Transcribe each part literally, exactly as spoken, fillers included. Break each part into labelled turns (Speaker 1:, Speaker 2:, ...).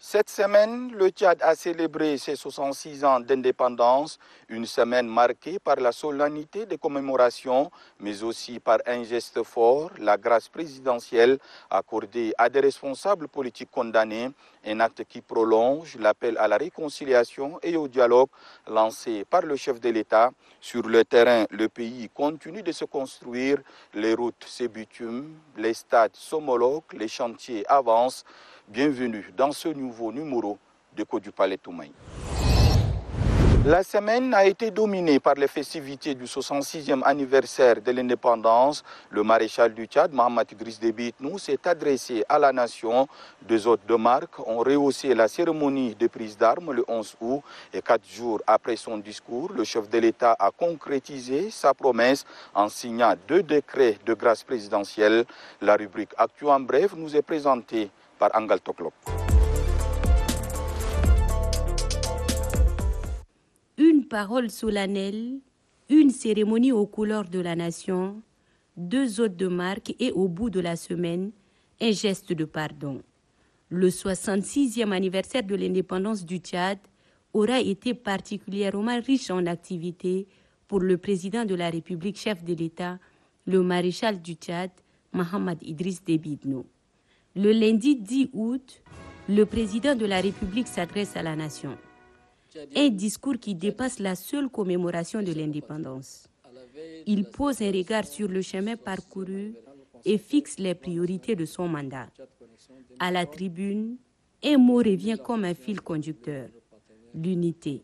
Speaker 1: Cette semaine, le Tchad a célébré ses soixante-six ans d'indépendance, une semaine marquée par la solennité des commémorations, mais aussi par un geste fort, la grâce présidentielle accordée à des responsables politiques condamnés, un acte qui prolonge l'appel à la réconciliation et au dialogue lancé par le chef de l'État. Sur le terrain, le pays continue de se construire, les routes se bitument, les stades s'homologuent, les chantiers avancent. Bienvenue dans ce nouveau numéro de Code du Palais Toumaï. La semaine a été dominée par les festivités du soixante-sixième anniversaire de l'indépendance. Le maréchal du Tchad, Mahamat Idriss Déby Itno, s'est adressé à la nation. Deux hôtes de marque ont rehaussé la cérémonie de prise d'armes le onze août. Et quatre jours après son discours, le chef de l'État a concrétisé sa promesse en signant deux décrets de grâce présidentielle. La rubrique Actu en bref nous est présentée par Angal Toklop.
Speaker 2: Une parole solennelle, une cérémonie aux couleurs de la nation, deux hôtes de marque et au bout de la semaine, un geste de pardon. Le soixante-sixième anniversaire de l'indépendance du Tchad aura été particulièrement riche en activités pour le président de la République, chef de l'État, le maréchal du Tchad, Mahamat Idriss Déby Itno. Le lundi dix août, le président de la République s'adresse à la nation. Un discours qui dépasse la seule commémoration de l'indépendance. Il pose un regard sur le chemin parcouru et fixe les priorités de son mandat. À la tribune, un mot revient comme un fil conducteur, l'unité.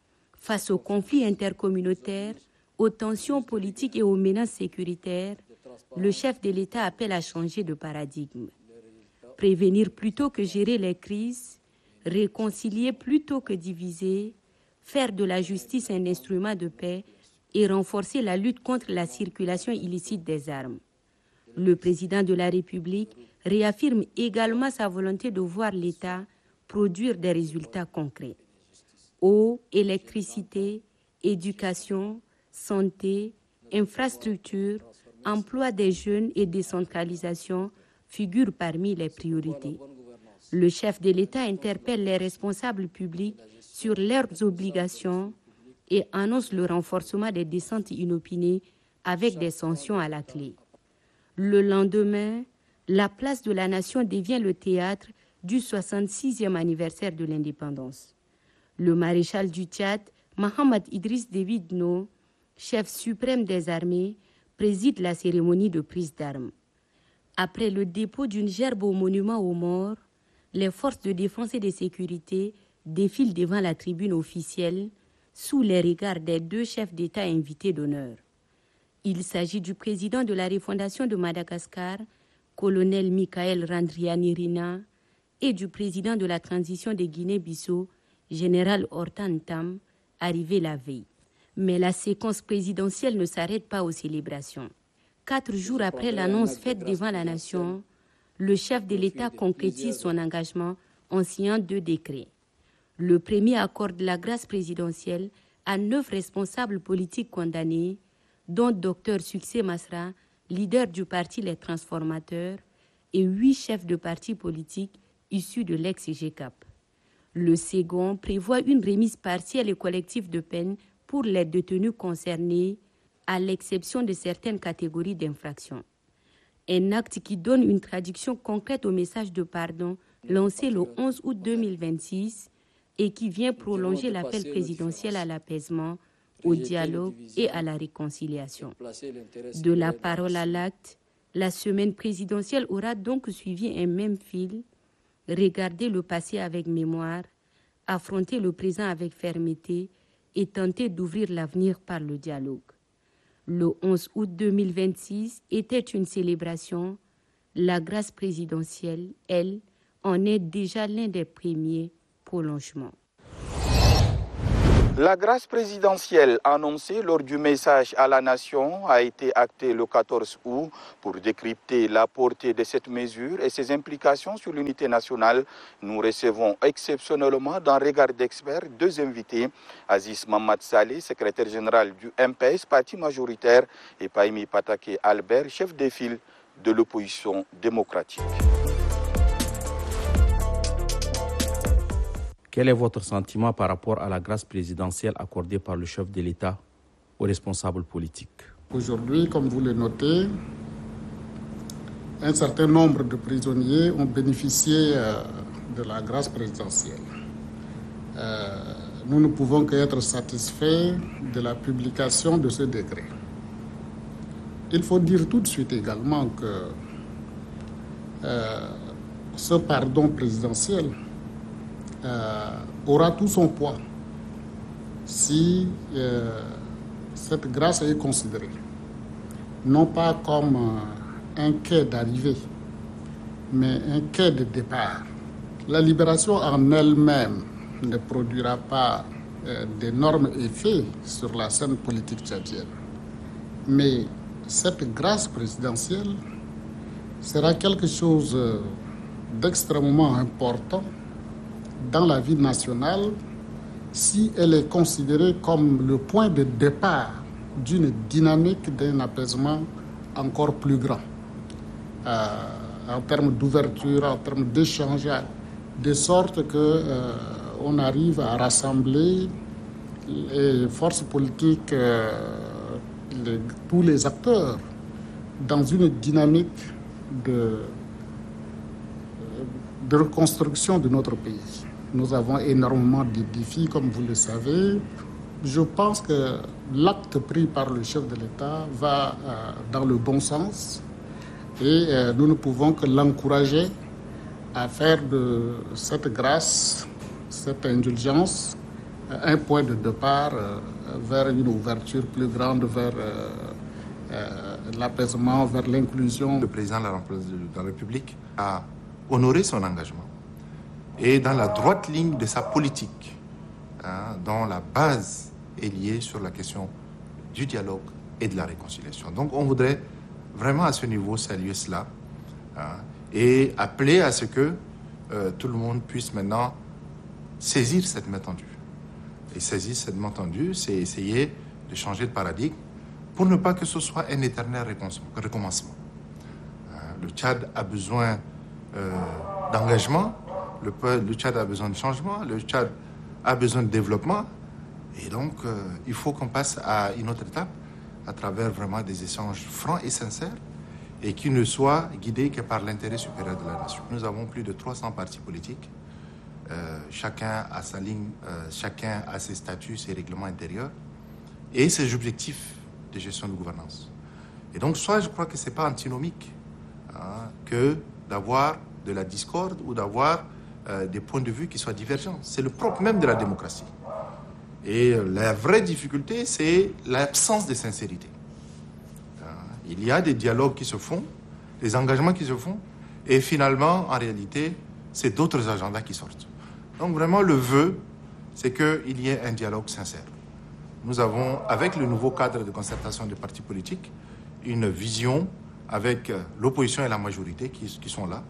Speaker 2: Face aux conflits intercommunautaires, aux tensions politiques et aux menaces sécuritaires, le chef de l'État appelle à changer de paradigme. Prévenir plutôt que gérer les crises, réconcilier plutôt que diviser, faire de la justice un instrument de paix et renforcer la lutte contre la circulation illicite des armes. Le président de la République réaffirme également sa volonté de voir l'État produire des résultats concrets. Eau, électricité, éducation, santé, infrastructures, emploi des jeunes et décentralisation figurent parmi les priorités. Le chef de l'État interpelle les responsables publics sur leurs obligations et annonce le renforcement des descentes inopinées avec des sanctions à la clé. Le lendemain, la place de la Nation devient le théâtre du soixante-sixième anniversaire de l'indépendance. Le maréchal du Tchad, Mahamat Idriss Déby Itno, chef suprême des armées, préside la cérémonie de prise d'armes. Après le dépôt d'une gerbe au monument aux morts, les forces de défense et de sécurité défilent devant la tribune officielle sous les regards des deux chefs d'État invités d'honneur. Il s'agit du président de la refondation de Madagascar, colonel Michael Randrianirina, et du président de la transition de Guinée-Bissau, général Hortan Tam, arrivé la veille. Mais la séquence présidentielle ne s'arrête pas aux célébrations. Quatre jours après l'annonce faite devant la nation, le chef de l'État concrétise son engagement en signant deux décrets. Le premier accorde la grâce présidentielle à neuf responsables politiques condamnés, dont Dr Succès Masra, leader du parti Les Transformateurs, et huit chefs de partis politiques issus de l'ex-G C A P. Le second prévoit une remise partielle et collective de peine pour les détenus concernés, à l'exception de certaines catégories d'infractions. Un acte qui donne une traduction concrète au message de pardon lancé le onze août deux mille vingt-six et qui vient prolonger l'appel présidentiel à l'apaisement, au dialogue et à la réconciliation. De la parole à l'acte, la semaine présidentielle aura donc suivi un même fil, regarder le passé avec mémoire, affronter le présent avec fermeté et tenter d'ouvrir l'avenir par le dialogue. Le onze août deux mille vingt-six était une célébration. La grâce présidentielle, elle, en est déjà l'un des premiers prolongements.
Speaker 1: La grâce présidentielle annoncée lors du message à la nation a été actée le quatorze août. Pour décrypter la portée de cette mesure et ses implications sur l'unité nationale, nous recevons exceptionnellement dans Regard d'experts deux invités, Aziz Mamad Saleh, secrétaire général du M P S, parti majoritaire, et Pahimi Patake Albert, chef de file de l'opposition démocratique.
Speaker 3: Quel est votre sentiment par rapport à la grâce présidentielle accordée par le chef de l'État aux responsables politiques?
Speaker 4: Aujourd'hui, comme vous le notez, un certain nombre de prisonniers ont bénéficié euh, de la grâce présidentielle. Euh, nous ne pouvons qu'être satisfaits de la publication de ce décret. Il faut dire tout de suite également que euh, ce pardon présidentiel euh, aura tout son poids si euh, cette grâce est considérée non pas comme euh, un quai d'arrivée, mais un quai de départ. La libération en elle-même ne produira pas euh, d'énormes effets sur la scène politique tchadienne. Mais cette grâce présidentielle sera quelque chose euh, d'extrêmement important dans la vie nationale si elle est considérée comme le point de départ d'une dynamique d'un apaisement encore plus grand. Euh, en termes d'ouverture, en termes d'échange, de sorte que euh, on arrive à rassembler les forces politiques, euh, les, tous les acteurs, dans une dynamique de, de reconstruction de notre pays. Nous avons énormément de défis, comme vous le savez. Je pense que l'acte pris par le chef de l'État va euh, dans le bon sens et euh, nous ne pouvons que l'encourager à faire de cette grâce, cette indulgence, un point de départ euh, vers une ouverture plus grande, vers euh, euh, l'apaisement, vers l'inclusion.
Speaker 5: Le président de la République a honoré son engagement et dans la droite ligne de sa politique, hein, dont la base est liée sur la question du dialogue et de la réconciliation. Donc on voudrait vraiment à ce niveau saluer cela, hein, et appeler à ce que euh, tout le monde puisse maintenant saisir cette main tendue. Et saisir cette main tendue, c'est essayer de changer de paradigme pour ne pas que ce soit un éternel recommencement. Euh, le Tchad a besoin euh, d'engagement, le, le Tchad a besoin de changement, le Tchad a besoin de développement. Et donc, euh, il faut qu'on passe à une autre étape à travers vraiment des échanges francs et sincères et qui ne soient guidés que par l'intérêt supérieur de la nation. Nous avons plus de trois cents partis politiques. Euh, chacun a sa ligne, euh, chacun a ses statuts, ses règlements intérieurs et ses objectifs de gestion de gouvernance. Et donc, soit je crois que ce n'est pas antinomique hein, que d'avoir de la discorde ou d'avoir euh, des points de vue qui soient divergents. C'est le propre même de la démocratie. Et euh, la vraie difficulté, c'est l'absence de sincérité. Euh, il y a des dialogues qui se font, des engagements qui se font, et finalement, en réalité, c'est d'autres agendas qui sortent. Donc vraiment, le vœu, c'est qu'il y ait un dialogue sincère. Nous avons, avec le nouveau cadre de concertation des partis politiques, une vision avec l'opposition et la majorité qui, qui sont là.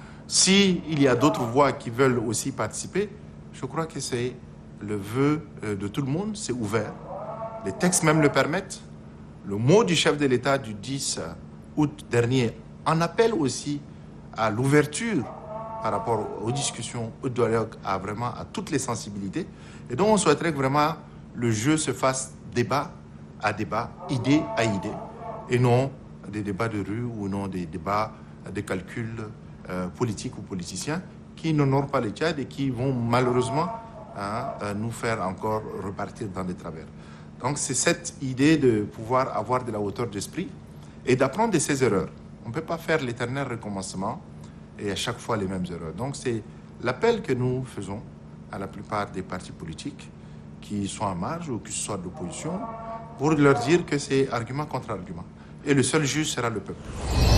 Speaker 5: S'il y a d'autres voix qui veulent aussi participer, je crois que c'est le vœu de tout le monde, c'est ouvert. Les textes même le permettent. Le mot du chef de l'État du dix août dernier en appelle aussi à l'ouverture par rapport aux discussions, au dialogue, à vraiment à toutes les sensibilités. Et donc on souhaiterait que vraiment le jeu se fasse débat à débat, idée à idée, et non des débats de rue ou non des débats de calculs euh, politiques ou politiciens qui n'honorent pas le Tchad et qui vont malheureusement hein, euh, nous faire encore repartir dans des travers. Donc c'est cette idée de pouvoir avoir de la hauteur d'esprit et d'apprendre de ses erreurs. On ne peut pas faire l'éternel recommencement et à chaque fois les mêmes erreurs. Donc c'est l'appel que nous faisons à la plupart des partis politiques qui sont en marge ou qui soient de l'opposition pour leur dire que c'est argument contre argument. Et le seul juge sera le peuple.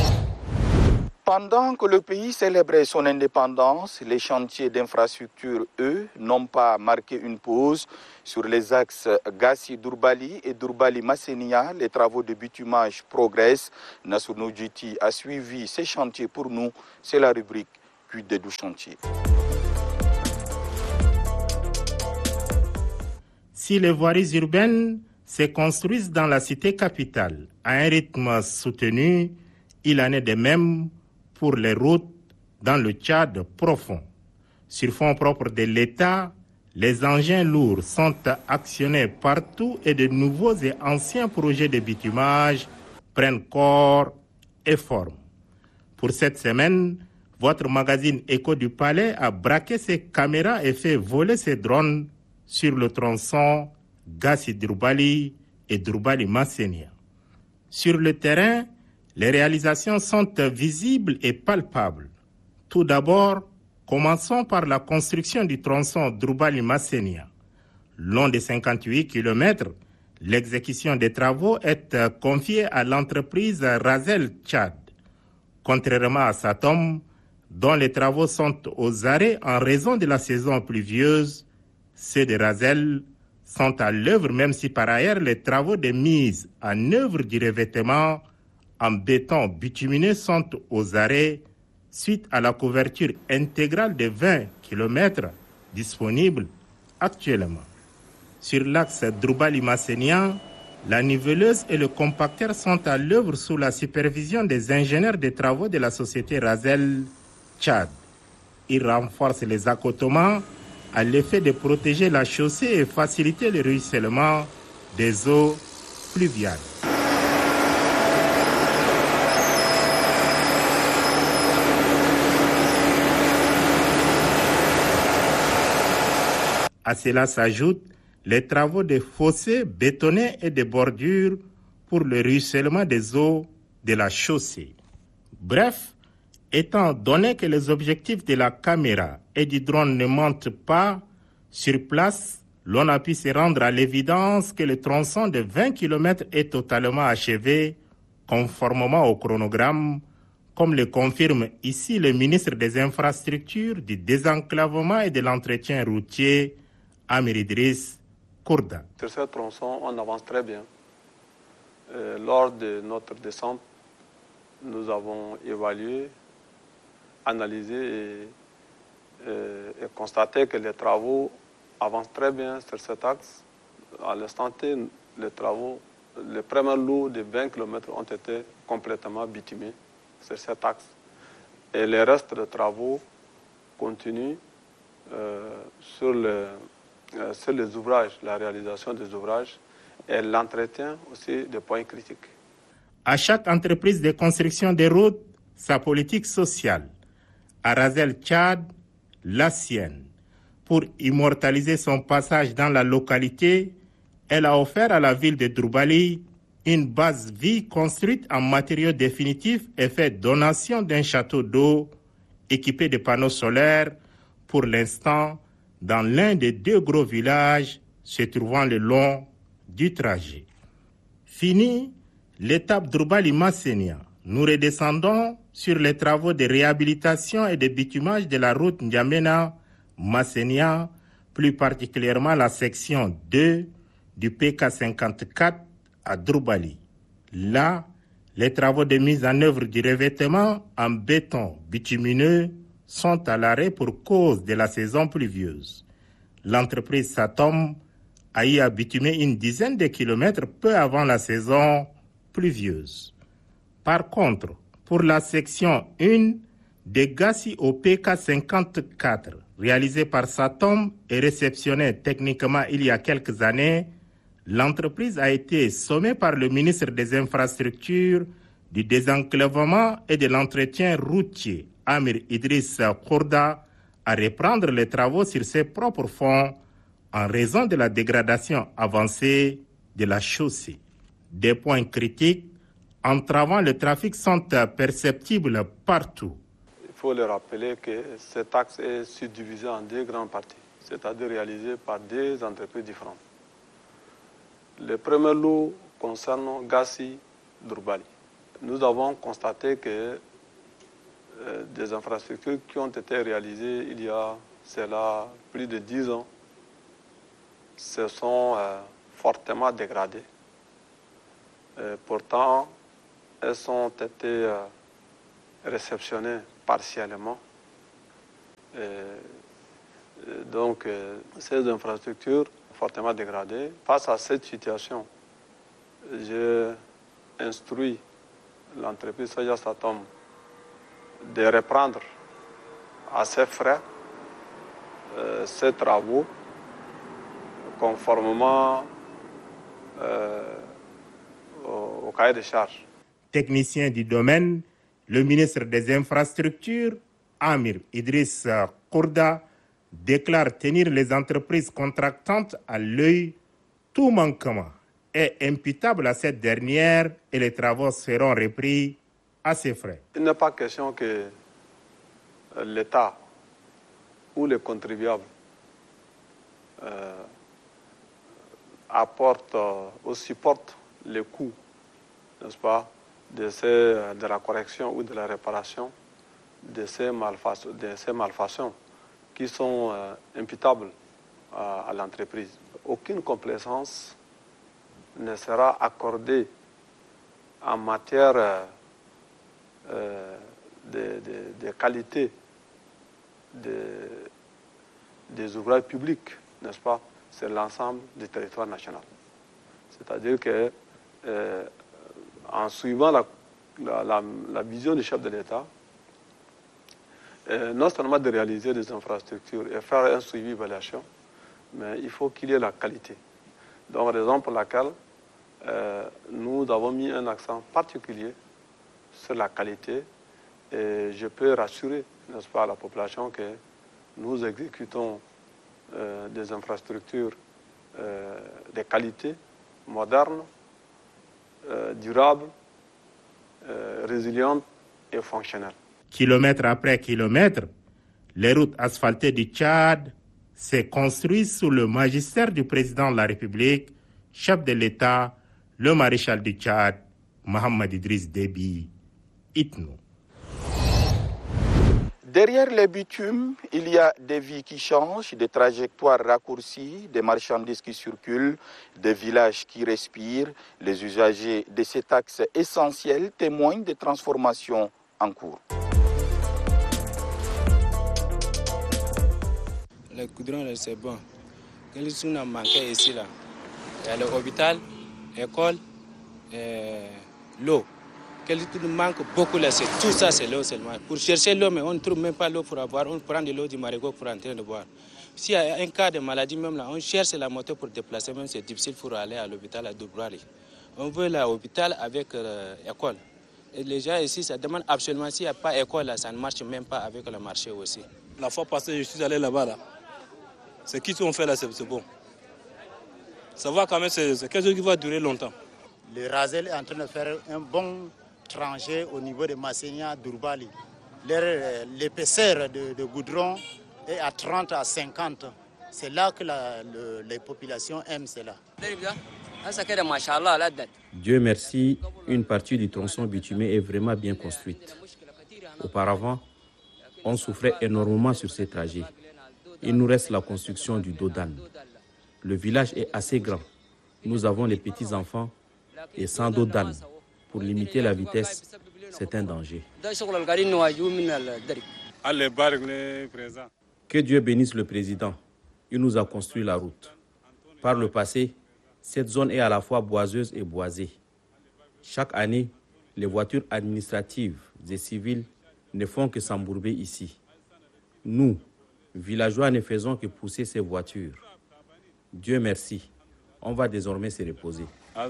Speaker 1: Pendant que le pays célébrait son indépendance, les chantiers d'infrastructure, eux, n'ont pas marqué une pause. Sur les axes Gassi-Dourbali et Dourbali-Massenia, les travaux de bitumage progressent. Nassounou Djiti a suivi ces chantiers pour nous. C'est la rubrique Q D du chantier.
Speaker 6: Si les voiries urbaines se construisent dans la cité capitale à un rythme soutenu, il en est de même pour les routes dans le Tchad profond. Sur fonds propres de l'État, les engins lourds sont actionnés partout et de nouveaux et anciens projets de bitumage prennent corps et forme. Pour cette semaine, votre magazine Écho du Palais a braqué ses caméras et fait voler ses drones sur le tronçon Gassi-Droubbali et Droubbali-Massenia. Sur le terrain, les réalisations sont visibles et palpables. Tout d'abord, commençons par la construction du tronçon Droubbali-Massenia. Long de cinquante-huit kilomètres, l'exécution des travaux est confiée à l'entreprise Razel Tchad. Contrairement à Satom, dont les travaux sont aux arrêts en raison de la saison pluvieuse, ceux de Razel sont à l'œuvre, même si par ailleurs les travaux de mise en œuvre du revêtement en béton bitumineux sont aux arrêts suite à la couverture intégrale de vingt kilomètres disponible actuellement. Sur l'axe Droubbali-Massenia, la niveleuse et le compacteur sont à l'œuvre sous la supervision des ingénieurs des travaux de la société Razel Tchad. Ils renforcent les accotements à l'effet de protéger la chaussée et faciliter le ruissellement des eaux pluviales. À cela s'ajoutent les travaux de fossés bétonnés et de bordures pour le ruissellement des eaux de la chaussée. Bref, étant donné que les objectifs de la caméra et du drone ne mentent pas, sur place, l'on a pu se rendre à l'évidence que le tronçon de vingt kilomètres est totalement achevé, conformément au chronogramme, comme le confirme ici le ministre des Infrastructures, du Désenclavement et de l'Entretien routier, Amir Idriss Kourda.
Speaker 7: Sur ce tronçon, on avance très bien. Euh, lors de notre descente, nous avons évalué, analysé et, euh, et constaté que les travaux avancent très bien sur cet axe. À l'instant T, les travaux, les premiers lots de vingt kilomètres ont été complètement bitumés sur cet axe. Et les restes de travaux continuent euh, sur, le, euh, sur les ouvrages, la réalisation des ouvrages et l'entretien aussi des points critiques.
Speaker 6: À chaque entreprise de construction des routes, sa politique sociale. À Razel Tchad, la sienne. Pour immortaliser son passage dans la localité, elle a offert à la ville de Droubbali une base vie construite en matériaux définitifs et fait donation d'un château d'eau équipé de panneaux solaires pour l'instant dans l'un des deux gros villages se trouvant le long du trajet. Fini l'étape Droubbali-Massenia. Nous redescendons sur les travaux de réhabilitation et de bitumage de la route N'Djamena-Massenia, plus particulièrement la section deux du P K cinquante-quatre à Droubbali. Là, les travaux de mise en œuvre du revêtement en béton bitumineux sont à l'arrêt pour cause de la saison pluvieuse. L'entreprise Satom a y à bitumer une dizaine de kilomètres peu avant la saison pluvieuse. Par contre, pour la section un de Gassi au P K cinquante-quatre, réalisée par Satom et réceptionnée techniquement il y a quelques années, l'entreprise a été sommée par le ministre des Infrastructures, du Désenclavement et de l'Entretien routier, Amir Idriss Kourda, à reprendre les travaux sur ses propres fonds en raison de la dégradation avancée de la chaussée. Des points critiques entravant le trafic sont perceptibles partout.
Speaker 7: Il faut le rappeler que cet axe est subdivisé en deux grandes parties, c'est-à-dire réalisé par deux entreprises différentes. Le premier lot concerne Gassi-Droubbali. Nous avons constaté que euh, des infrastructures qui ont été réalisées il y a cela plus de dix ans se sont euh, fortement dégradées. Et pourtant, elles ont été euh, réceptionnées partiellement. Et, et donc, euh, ces infrastructures fortement dégradées. Face à cette situation, j'ai instruit l'entreprise Soja Satom de reprendre à ses frais euh, ces travaux conformément euh, au, au cahier de charges.
Speaker 6: Technicien du domaine, le ministre des Infrastructures, Amir Idriss Kourda, déclare tenir les entreprises contractantes à l'œil. Tout manquement est imputable à cette dernière et les travaux seront repris à ses frais.
Speaker 7: Il n'est pas question que l'État ou les contribuables euh, apportent euh, ou supportent les coûts, n'est-ce pas, de, ces, de la correction ou de la réparation de ces malfaçons, de ces malfaçons qui sont euh, imputables à, à l'entreprise. Aucune complaisance ne sera accordée en matière euh, euh, de, de, de qualité de, des ouvrages publics, n'est-ce pas, sur l'ensemble du territoire national. C'est-à-dire que euh, en suivant la, la, la, la vision du chef de l'État, euh, non seulement de réaliser des infrastructures et faire un suivi évaluation, mais il faut qu'il y ait la qualité. Donc, raison pour laquelle euh, nous avons mis un accent particulier sur la qualité et je peux rassurer, n'est-ce pas, la population que nous exécutons euh, des infrastructures euh, de qualité, modernes, euh, durables, euh, résilientes et fonctionnelles.
Speaker 6: Kilomètre après kilomètre, les routes asphaltées du Tchad se construisent sous le magistère du président de la République, chef de l'État, le maréchal du Tchad, Mohamed Idriss Déby Itno.
Speaker 1: Derrière les bitumes, il y a des vies qui changent, des trajectoires raccourcies, des marchandises qui circulent, des villages qui respirent. Les usagers de cet axe essentiel témoignent des transformations en cours.
Speaker 8: Le goudron, c'est bon. Quel sont a manqué ici là? Il y a l'hôpital, l'école, l'eau. Quel manque beaucoup là, c'est tout ça, c'est l'eau seulement. Pour chercher l'eau, mais on ne trouve même pas l'eau pour avoir. On prend de l'eau du marigot pour entrer de boire. S'il y a un cas de maladie même là, on cherche la moto pour déplacer, même c'est difficile pour aller à l'hôpital à Doubrari. On veut l'hôpital avec l'école. Euh, Et les gens ici, ça demande absolument, s'il n'y a pas d'école là, ça ne marche même pas avec le marché aussi.
Speaker 9: La fois passée, je suis allé là-bas là. Ce qu'ils ont fait là, c'est bon. Ça va quand même, c'est quelque chose qui va durer longtemps.
Speaker 10: Le Rasel est en train de faire un bon tranché au niveau de Massenia, Dourbali. L'épaisseur de, de goudron est à trente à cinquante. C'est là que la, le, les populations aiment cela.
Speaker 3: Dieu merci, une partie du tronçon bitumé est vraiment bien construite. Auparavant, on souffrait énormément sur ces trajets. Il nous reste la construction du Dodan. Le village est assez grand. Nous avons les petits-enfants et sans Dodan. Pour limiter la vitesse, c'est un danger. Que Dieu bénisse le président. Il nous a construit la route. Par le passé, cette zone est à la fois boiseuse et boisée. Chaque année, les voitures administratives et civiles ne font que s'embourber ici. Nous, villageois, ne faisons que pousser ces voitures. Dieu merci, on va désormais se reposer.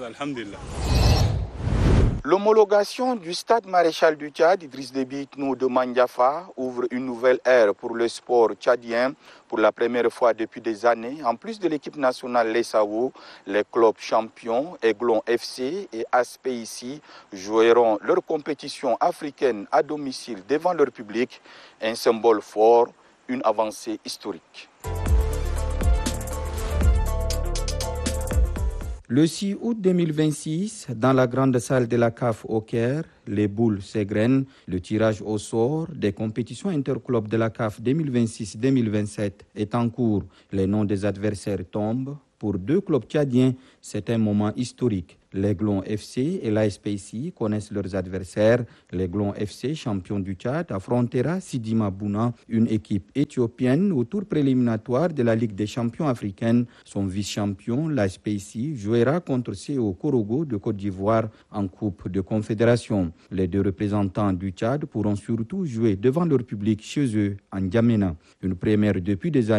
Speaker 1: L'homologation du stade maréchal du Tchad, Idriss Déby Itno de Mandiafa, ouvre une nouvelle ère pour le sport tchadien. Pour la première fois depuis des années, en plus de l'équipe nationale l'Essawo, les clubs champions, Aiglon F C et A S P I C joueront leur compétition africaine à domicile devant leur public, un symbole fort, une avancée historique. Le six août deux mille vingt-six, dans la grande salle de la C A F au Caire, les boules s'égrènent. Le tirage au sort des compétitions interclubs de la C A F deux mille vingt-six deux mille vingt-sept est en cours. Les noms des adversaires tombent. Pour deux clubs tchadiens, c'est un moment historique. L'Aiglon F C et l'A S P I C connaissent leurs adversaires. L'Aiglon F C, champion du Tchad, affrontera Sidima Bouna, une équipe éthiopienne au tour préliminatoire de la Ligue des champions africaine. Son vice-champion, l'A S P I C, jouera contre C O Korogo de Côte d'Ivoire en Coupe de Confédération. Les deux représentants du Tchad pourront surtout jouer devant leur public chez eux, en N'Djamena. Une première depuis des années.